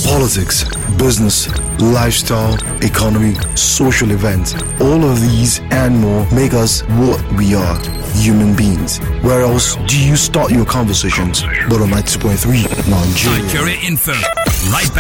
Politics, business, lifestyle, economy, social events, all of these and more make us what we are, human beings. Where else do you start your conversations but on 92.3 Nigeria? Nigeria Info. Right back.